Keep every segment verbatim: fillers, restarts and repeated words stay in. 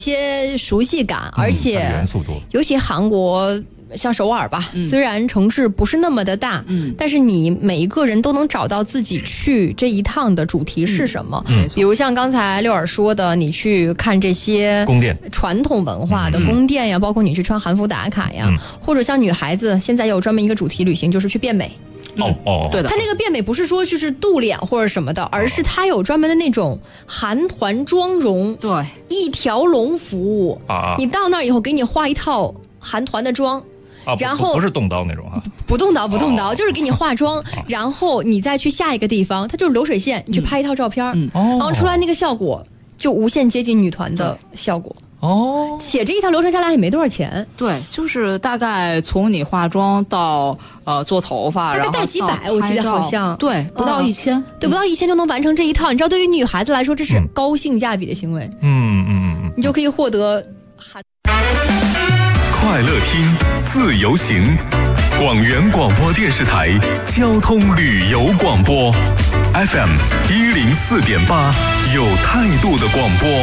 些熟悉感，而且元素多， 尤其韩国。像首尔吧、嗯，虽然城市不是那么的大、嗯，但是你每一个人都能找到自己去这一趟的主题是什么。嗯，比如像刚才六儿说的，你去看这些宫殿、 传统文化的宫殿呀、嗯，包括你去穿韩服打卡呀、嗯，或者像女孩子现在有专门一个主题旅行，就是去变美。 哦哦， 对的，它那个变美不是说就是镀脸或者什么的，而是它有专门的那种韩团妆容， 对， 一条龙服务啊，你到那儿以后给你画一套韩团的妆。 啊，然后 不, 不是动刀那种啊， 不动刀不动刀、哦，就是给你化妆、哦，然后你再去下一个地方，它就是流水线，你去拍一套照片，嗯，然后出来那个效果就无限接近女团的效果。哦，且这一套流程下来也没多少钱。 对，就是大概从你化妆到呃做头发， 大概带几百，我记得好像对，不到一千、嗯， 对，不到一千就能完成这一套。你知道，对于女孩子来说，这是高性价比的行为。嗯嗯嗯，你就可以获得韩。 快乐听，自由行，广元广播电视台交通旅游广播 F M 一零四点八，有态度的广播。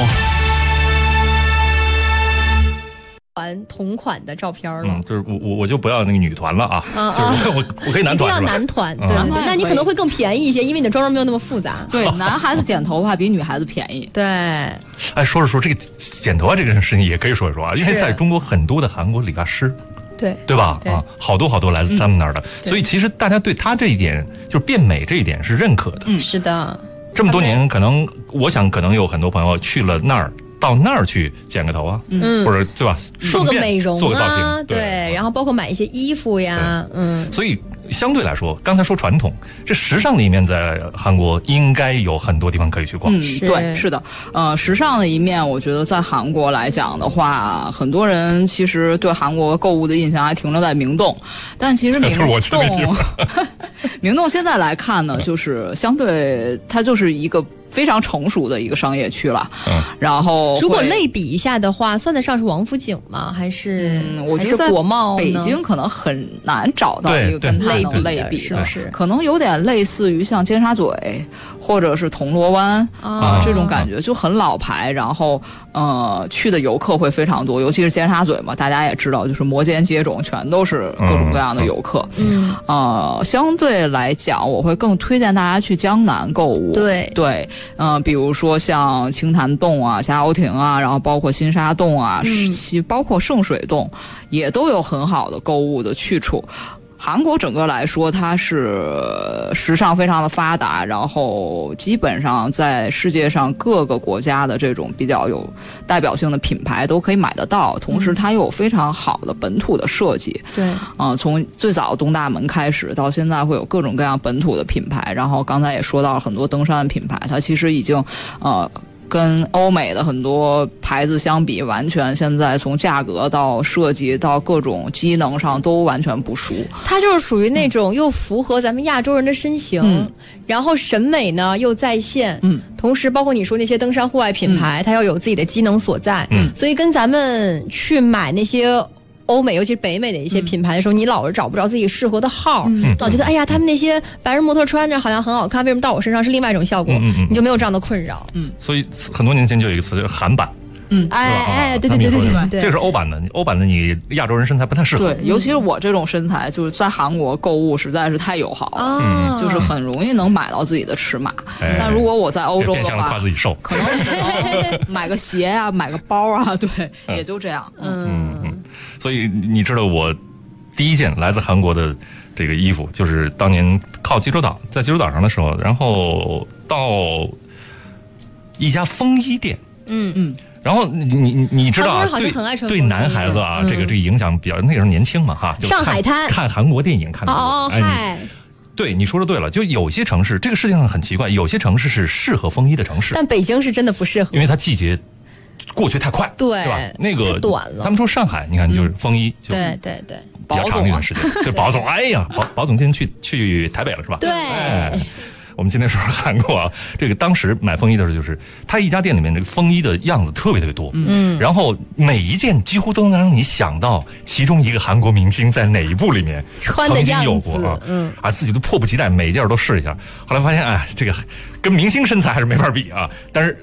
团同款的照片了， 嗯，就是我我我就不要那个女团了啊，啊就是我我可以男团， 一定要男团，对、嗯、对，那你可能会更便宜一些，因为你的妆容没有那么复杂。 对，男孩子剪头发比女孩子便宜。 对， 哎，说着说这个剪头发这个事情也可以说一说啊，因为在中国很多的韩国理发师。 对对吧？ 对啊，好多好多来自他们那儿的、嗯，所以其实大家对他这一点，就是变美这一点是认可的。 嗯，是的。 这么多年，可能我想，可能有很多朋友去了那儿，到那儿去剪个头啊，嗯，或者对吧？ 做个美容啊， 做个造型， 对，对，然后包括买一些衣服呀，嗯。 所以相对来说，刚才说传统，这时尚的一面在韩国应该有很多地方可以去逛。 嗯，对，是的，呃，时尚的一面，我觉得在韩国来讲的话，很多人其实对韩国购物的印象还停留在明洞，但其实明洞，明洞现在来看呢，就是相对它就是一个非常成熟的一个商业区了。嗯，然后如果类比一下的话，算得上是王府井吗？还是嗯，我觉得在国贸北京可能很难找到一个跟它能类比， 是不是？ 可能有点类似于像尖沙咀或者是铜锣湾啊、呃、这种感觉，就很老牌，然后呃去的游客会非常多，尤其是尖沙咀嘛，大家也知道，就是摩肩接踵，全都是各种各样的游客。嗯，呃，相对来讲，我会更推荐大家去江南购物。 对对。嗯、呃，比如说像青潭洞啊、霞欧亭啊，然后包括新沙洞啊，嗯，包括圣水洞，也都有很好的购物的去处。韩国整个来说，它是时尚非常的发达，然后基本上在世界上各个国家的这种比较有代表性的品牌都可以买得到，同时它又有非常好的本土的设计。 对， 啊、呃，从最早东大门开始到现在会有各种各样本土的品牌，然后刚才也说到了很多登山的品牌，它其实已经呃。跟欧美的很多牌子相比，完全现在从价格到设计到各种机能上都完全不输。 它就是属于那种又符合咱们亚洲人的身形，嗯、然后审美呢又在线，嗯，同时包括你说那些登山户外品牌，嗯、它要有自己的机能所在，嗯，所以跟咱们去买那些欧美尤其是北美的一些品牌的时候，嗯、你老是找不着自己适合的号，嗯、老觉得哎呀，他们那些白人模特穿着好像很好看，为什么到我身上是另外一种效果？嗯嗯、你就没有这样的困扰。 嗯，所以很多年前就有一个词叫韩版。 嗯，哎哎，对对对对对对， 这是欧版的，欧版的你亚洲人身材不太适合。 对，尤其是我这种身材，就是在韩国购物实在是太友好了， 啊、 就是很容易能买到自己的尺码。哎、但如果我在欧洲的话， 夸自己瘦， 可能只能买个鞋啊，买个包啊，对，嗯、也就这样。 嗯嗯，所以你知道我第一件来自韩国的这个衣服，就是当年靠济州岛，在济州岛上的时候，然后到一家风衣店， 嗯嗯。 然后你你你知道啊，对对男孩子啊，嗯、这个这个影响比较，那个时候年轻嘛哈，就上海滩看韩国电影看的多。 哦哎， 嗨， 对你说的对了，就有些城市，这个世界上很奇怪，有些城市是适合风衣的城市， 但北京是真的不适合， 因为它季节过去太快， 对对吧？那个太短了。 他们说上海，你看就是风衣， 嗯、对对对， 比较长的一段时间。就保总，哎呀，保保总今天去去台北了是吧？ 对。 哎我们今天说说韩国啊，这个当时买风衣的时候，就是他一家店里面这个风衣的样子特别特别多，嗯，然后每一件几乎都能让你想到其中一个韩国明星在哪一部里面穿的样子， 有过啊，嗯，啊，自己都迫不及待每一件都试一下。后来发现，哎，这个跟明星身材还是没法比啊。但是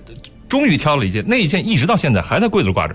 终于挑了一件，那一件一直到现在还在柜子里挂着，